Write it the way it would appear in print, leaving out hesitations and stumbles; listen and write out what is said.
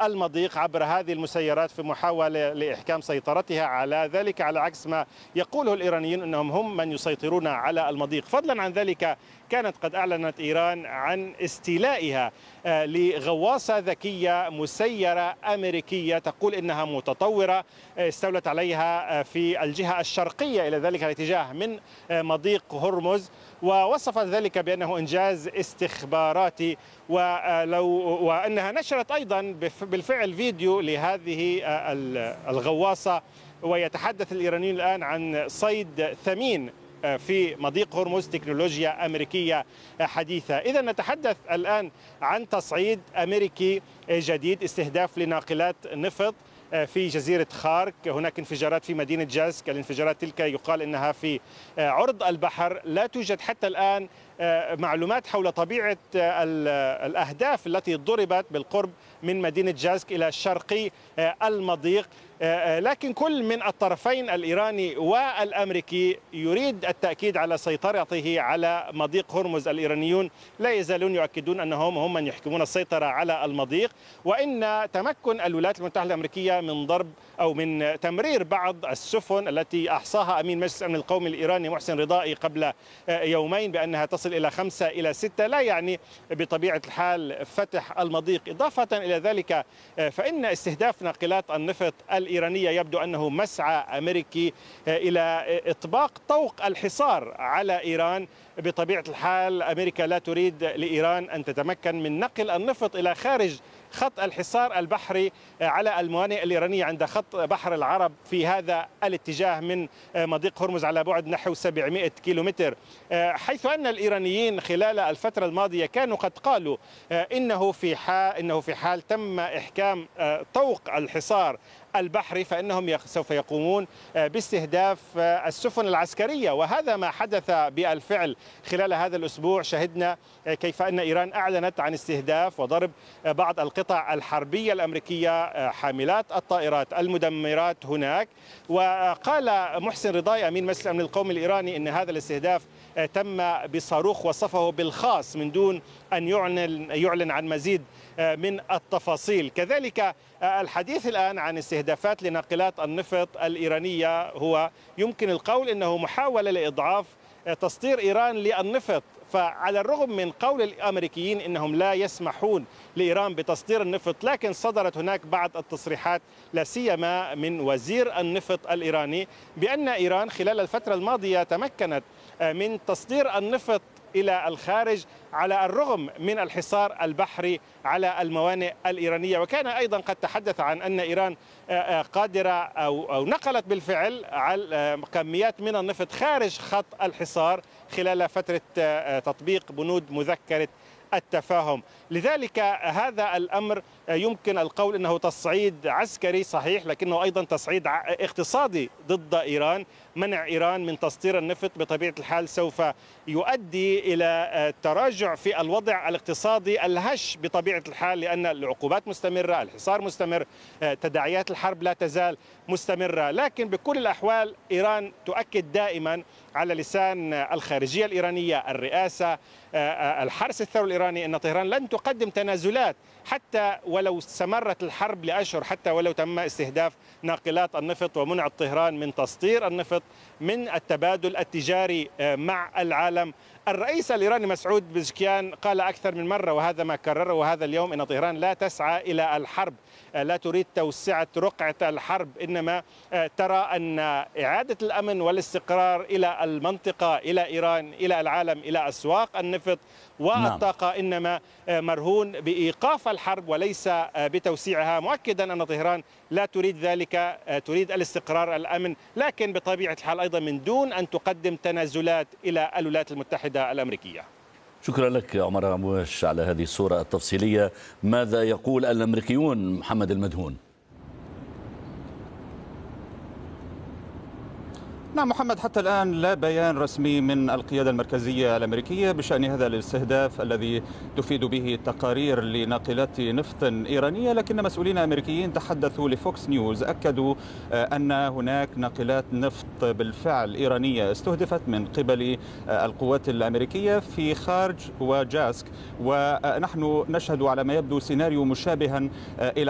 المضيق عبر هذه المسيرات في محاولة لإحكام سيطرتها على ذلك، على عكس ما يقوله الإيرانيون أنهم هم من يسيطرون على المضيق. فضلا عن ذلك كانت قد أعلنت إيران عن استيلائها لغواصة ذكية مسيرة أمريكية تقول إنها متطورة استولت عليها في الجهة الشرقية إلى ذلك الاتجاه من مضيق هرمز، ووصفت ذلك بأنه إنجاز استخباراتي، وأنها نشرت أيضا بالفعل فيديو لهذه الغواصة. ويتحدث الإيرانيون الآن عن صيد ثمين في مضيق هرمز، تكنولوجيا أمريكية حديثة. إذا نتحدث الآن عن تصعيد أمريكي جديد، استهداف لناقلات نفط في جزيرة خارك. هناك انفجارات في مدينة جازك، الانفجارات تلك يقال إنها في عرض البحر. لا توجد حتى الآن معلومات حول طبيعة الأهداف التي ضربت بالقرب من مدينة جازك إلى شرقي المضيق، لكن كل من الطرفين الإيراني والأمريكي يريد التأكيد على سيطرته على مضيق هرمز. الإيرانيون لا يزالون يؤكدون أنهم هم من يحكمون السيطرة على المضيق، وإن تمكن الولايات المتحدة الأمريكية من ضرب أو من تمرير بعض السفن التي أحصاها أمين مجلس الأمن القومي الإيراني محسن رضائي قبل يومين بأنها تصل إلى 5 إلى 6، لا يعني بطبيعة الحال فتح المضيق. إضافة إلى ذلك فإن استهداف ناقلات النفط الإيرانية يبدو أنه مسعى أمريكي إلى إطباق طوق الحصار على إيران. بطبيعة الحال أمريكا لا تريد لإيران أن تتمكن من نقل النفط إلى خارج خط الحصار البحري على الموانئ الإيرانية عند خط بحر العرب في هذا الاتجاه من مضيق هرمز على بعد نحو 700 كيلومتر، حيث أن الإيرانيين خلال الفترة الماضية كانوا قد قالوا إنه في حال تم إحكام طوق الحصار البحري فإنهم سوف يقومون باستهداف السفن العسكرية، وهذا ما حدث بالفعل خلال هذا الأسبوع. شهدنا كيف أن إيران أعلنت عن استهداف وضرب بعض القطع الحربية الأمريكية حاملات الطائرات المدمرات هناك. وقال محسن رضائي أمين مجلس الأمن القومي الإيراني أن هذا الاستهداف تم بصاروخ وصفه بالخاص من دون أن يعلن عن مزيد من التفاصيل. كذلك الحديث الآن عن استهدافات لناقلات النفط الإيرانية هو يمكن القول أنه محاولة لإضعاف تصدير إيران للنفط. فعلى الرغم من قول الأمريكيين أنهم لا يسمحون لإيران بتصدير النفط، لكن صدرت هناك بعض التصريحات لا سيما من وزير النفط الإيراني بأن إيران خلال الفترة الماضية تمكنت من تصدير النفط إلى الخارج على الرغم من الحصار البحري على الموانئ الإيرانية. وكان أيضا قد تحدث عن أن إيران قادرة أو نقلت بالفعل على كميات من النفط خارج خط الحصار خلال فترة تطبيق بنود مذكرة التفاهم. لذلك هذا الأمر يمكن القول أنه تصعيد عسكري صحيح، لكنه أيضا تصعيد اقتصادي ضد إيران. منع إيران من تصدير النفط بطبيعة الحال سوف يؤدي إلى تراجع في الوضع الاقتصادي الهش بطبيعة الحال، لأن العقوبات مستمرة، الحصار مستمر، تداعيات الحرب لا تزال مستمرة. لكن بكل الأحوال إيران تؤكد دائما على لسان الخارجية الإيرانية، الرئاسة، الحرس الثوري الإيراني، أن طهران لن تقدم تنازلات حتى ولو استمرت الحرب لأشهر، حتى ولو تم استهداف ناقلات النفط ومنع طهران من تصدير النفط من التبادل التجاري مع العالم. الرئيس الإيراني مسعود بزكيان قال أكثر من مرة، وهذا ما كرره هذا اليوم، أن طهران لا تسعى إلى الحرب، لا تريد توسعة رقعة الحرب، إنما ترى أن إعادة الأمن والاستقرار إلى المنطقة، إلى إيران، إلى العالم، إلى أسواق النفط والطاقة إنما مرهون بإيقاف الحرب وليس بتوسيعها، مؤكدا أن طهران لا تريد ذلك، تريد الاستقرار، الأمن، لكن بطبيعة الحال أيضا من دون أن تقدم تنازلات إلى الولايات المتحدة الأمريكية. شكرا لك عمر عموش على هذه الصورة التفصيلية. ماذا يقول الأمريكيون محمد المدهون؟ نعم محمد، حتى الآن لا بيان رسمي من القيادة المركزية الأمريكية بشأن هذا الاستهداف الذي تفيد به التقارير لناقلات نفط إيرانية، لكن مسؤولين أمريكيين تحدثوا لفوكس نيوز أكدوا أن هناك ناقلات نفط بالفعل إيرانية استهدفت من قبل القوات الأمريكية في خارج وجاسك، ونحن نشهد على ما يبدو سيناريو مشابها إلى